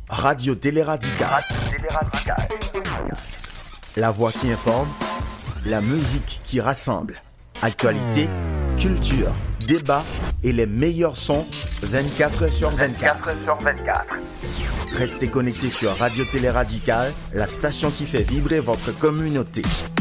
Radio Télé Radical. La voix qui informe, la musique qui rassemble. Actualité, culture, débat et les meilleurs sons 24h sur 24. Restez connectés sur Radio Télé Radical, la station qui fait vibrer votre communauté.